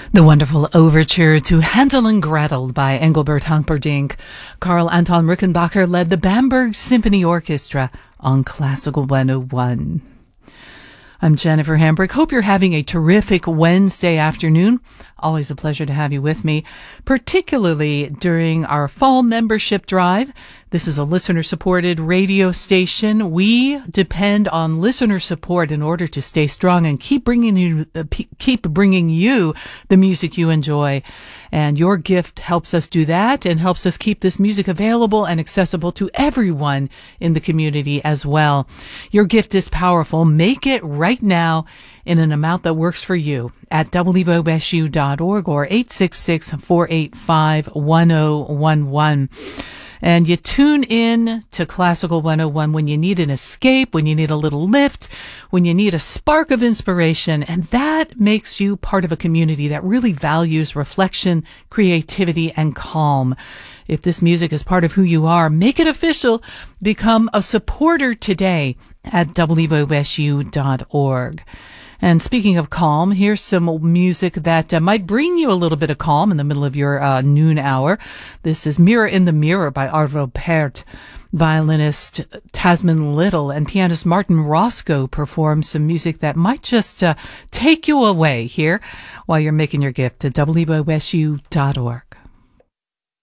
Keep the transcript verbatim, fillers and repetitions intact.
The wonderful overture to Hansel and Gretel by Engelbert Humperdinck. Karl Anton Rickenbacker led the Bamberg Symphony Orchestra on Classical one oh one. I'm Jennifer Hambrick. Hope you're having a terrific Wednesday afternoon. Always a pleasure to have you with me, particularly during our fall membership drive. This is a listener-supported radio station. We depend on listener support in order to stay strong and keep bringing you, uh, p- keep bringing you the music you enjoy. And your gift helps us do that and helps us keep this music available and accessible to everyone in the community as well. Your gift is powerful. Make it right now in an amount that works for you at w v o s u dot org or eight six six, four eight five, one oh one one. And you tune in to Classical one oh one when you need an escape, when you need a little lift, when you need a spark of inspiration. And that makes you part of a community that really values reflection, creativity, and calm. If this music is part of who you are, make it official. Become a supporter today at w v o s u dot org. And speaking of calm, here's some music that uh, might bring you a little bit of calm in the middle of your uh, noon hour. This is Mirror in the Mirror by Arvo Pärt. Violinist Tasman Little and pianist Martin Roscoe perform some music that might just uh, take you away here while you're making your gift to w v o s u dot org.